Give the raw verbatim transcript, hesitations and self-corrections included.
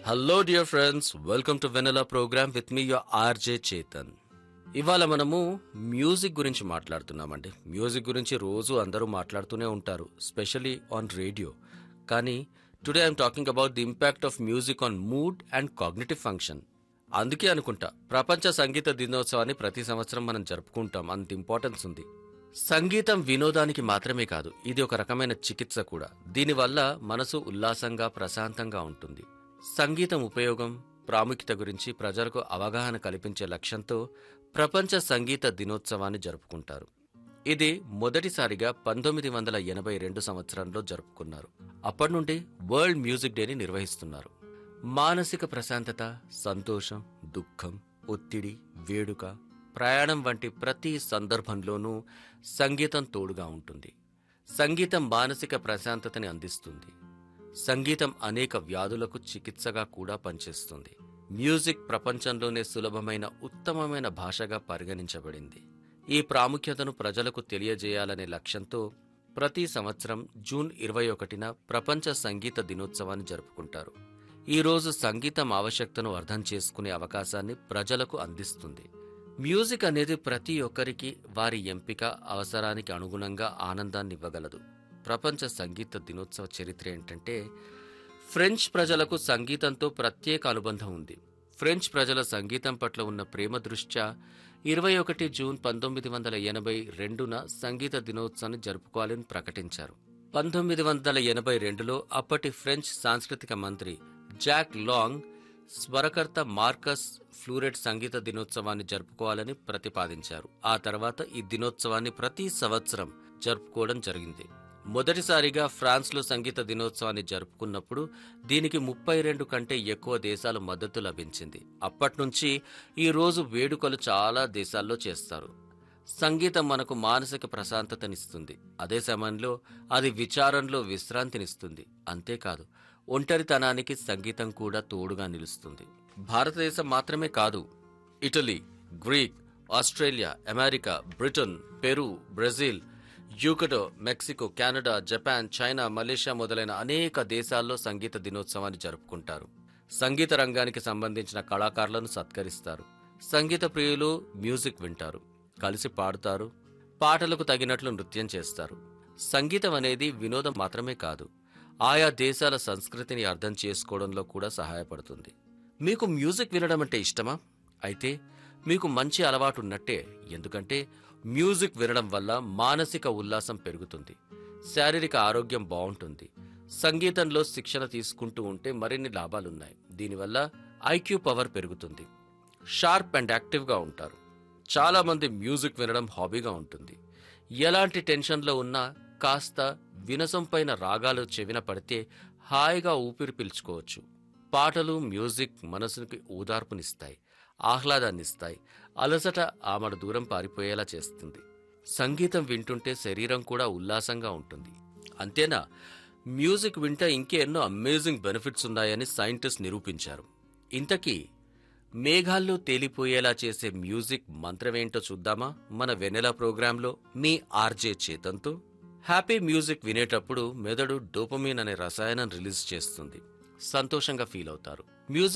Hello dear friends, welcome to Vennela programme with me your RJ Chetan. ఇవాళ మనము music గురించి మాట్లాడుతున్నామండి. మ్యూజిక్ గురించి రోజు అందరూ మాట్లాడుతూనే ఉంటారు, స్పెషలీ ఆన్ రేడియో. కానీ today I'm talking about the impact of music on mood and cognitive function. అందుకే అనుకుంటా ప్రపంచ సంగీత దినోత్సవాన్ని ప్రతి సంవత్సరం మనం జరుపుకుంటాం. అంత ఇంపార్టెన్స్ ఉంది. సంగీతం వినోదానికి మాత్రమే కాదు, ఇది ఒక రకమైన చికిత్స కూడా. దీనివల్ల మనసు ఉల్లాసంగా ప్రశాంతంగా ఉంటుంది. సంగీతం ఉపయోగం, ప్రాముఖ్యత గురించి ప్రజలకు అవగాహన కల్పించే లక్ష్యంతో ప్రపంచ సంగీత దినోత్సవాన్ని జరుపుకుంటారు. ఇది మొదటిసారిగా పంతొమ్మిది వందల ఎనభై రెండు సంవత్సరంలో జరుపుకున్నారు. అప్పటి నుండి వరల్డ్ మ్యూజిక్ డేని నిర్వహిస్తున్నారు. మానసిక ప్రశాంతత, సంతోషం, దుఃఖం, ఒత్తిడి, వేడుక, ప్రయాణం వంటి ప్రతి సందర్భంలోనూ సంగీతం తోడుగా ఉంటుంది. సంగీతం మానసిక ప్రశాంతతని అందిస్తుంది. సంగీతం అనేక వ్యాధులకు చికిత్సగా కూడా పనిచేస్తుంది. మ్యూజిక్ ప్రపంచంలోనే సులభమైన, ఉత్తమమైన భాషగా పరిగణించబడింది. ఈ ప్రాముఖ్యతను ప్రజలకు తెలియజేయాలనే లక్ష్యంతో ప్రతి సంవత్సరం జూన్ ఇరవై ఒకటిన ప్రపంచ సంగీత దినోత్సవాన్ని జరుపుకుంటారు. ఈ రోజు సంగీతం ఆవశ్యకతను అర్థం చేసుకునే అవకాశాన్ని ప్రజలకు అందిస్తుంది. మ్యూజిక్ అనేది ప్రతి ఒక్కరికి వారి ఎంపిక, అవసరానికి అనుగుణంగా ఆనందాన్ని ఇవ్వగలదు. ప్రపంచ సంగీత దినోత్సవ చరిత్ర ఏంటంటే, ఫ్రెంచ్ ప్రజలకు సంగీతంతో ప్రత్యేక అనుబంధం ఉంది. ఫ్రెంచ్ ప్రజల సంగీతం పట్ల ఉన్న ప్రేమ దృష్ట్యా ఇరవై ఒకటి జూన్ పంతొమ్మిది వందల ఎనభై రెండున సంగీత దినోత్సవాన్ని జరుపుకోవాలని ప్రకటించారు. పంతొమ్మిది వందల ఎనభై రెండులో అప్పటి ఫ్రెంచ్ సాంస్కృతిక మంత్రి జాక్ లాంగ్ స్వరకర్త మార్కస్ ఫ్లూరెట్ సంగీత దినోత్సవాన్ని జరుపుకోవాలని ప్రతిపాదించారు. ఆ తర్వాత ఈ దినోత్సవాన్ని ప్రతి సంవత్సరం జరుపుకోవడం జరిగింది. మొదటిసారిగా ఫ్రాన్స్లో సంగీత దినోత్సవాన్ని జరుపుకున్నప్పుడు దీనికి ముప్పై రెండు కంటే ఎక్కువ దేశాల మద్దతు లభించింది. అప్పట్నుంచి ఈ రోజు వేడుకలు చాలా దేశాల్లో చేస్తారు. సంగీతం మనకు మానసిక ప్రశాంతతనిస్తుంది. అదే సమయంలో అది విచారంలో విశ్రాంతినిస్తుంది. అంతేకాదు, ఒంటరితనానికి సంగీతం కూడా తోడుగా నిలుస్తుంది. భారతదేశం మాత్రమే కాదు, Italy, Greek, Australia, America, Britain, Peru, Brazil, యూకటో, Mexico, Canada, Japan, China, Malaysia మొదలైన అనేక దేశాల్లో సంగీత దినోత్సవాన్ని జరుపుకుంటారు. సంగీత రంగానికి సంబంధించిన కళాకారులను సత్కరిస్తారు. సంగీత ప్రియులు మ్యూజిక్ వింటారు, కలిసి పాడుతారు, పాటలకు తగినట్లు నృత్యం చేస్తారు. సంగీతం అనేది వినోదం మాత్రమే కాదు, ఆయా దేశాల సంస్కృతిని అర్థం చేసుకోవడంలో కూడా సహాయపడుతుంది. మీకు మ్యూజిక్ వినడం అంటే ఇష్టమా? అయితే మీకు మంచి అలవాటు ఉన్నట్టే. ఎందుకంటే మ్యూజిక్ వినడం వల్ల మానసిక ఉల్లాసం పెరుగుతుంది, శారీరక ఆరోగ్యం బాగుంటుంది. సంగీతంలో శిక్షణ తీసుకుంటూ ఉంటే మరిన్ని లాభాలున్నాయి. దీనివల్ల ఐక్యూ పవర్ పెరుగుతుంది, షార్ప్ అండ్ యాక్టివ్గా ఉంటారు. చాలా మంది మ్యూజిక్ వినడం హాబీగా ఉంటుంది. ఎలాంటి టెన్షన్లో ఉన్నా కాస్త వినసొంపైన రాగాలు చెవిన పడితే హాయిగా ఊపిరి పీల్చుకోవచ్చు. పాటలు, మ్యూజిక్ మనసుకి ఓదార్పునిస్తాయి, ఆహ్లాదాన్నిస్తాయి, అలసట ఆమడ దూరం పారిపోయేలా చేస్తుంది. సంగీతం వింటుంటే శరీరం కూడా ఉల్లాసంగా ఉంటుంది. అంతేనా, మ్యూజిక్ వింటే ఇంకే ఎన్నో అమేజింగ్ బెనిఫిట్స్ ఉన్నాయని సైంటిస్ట్ నిరూపించారు. ఇంతకీ మేఘాల్లో తేలిపోయేలా చేసే మ్యూజిక్ మంత్రమేంటో చూద్దామా మన వెనెలా ప్రోగ్రాంలో మీ ఆర్జే చేతంతో. హ్యాపీ మ్యూజిక్ వినేటప్పుడు మెదడు డోపమిన్ అనే రసాయనం రిలీజ్ చేస్తుంది. సంతోషంగా ఫీల్ అవుతారు. మ్యూజిక్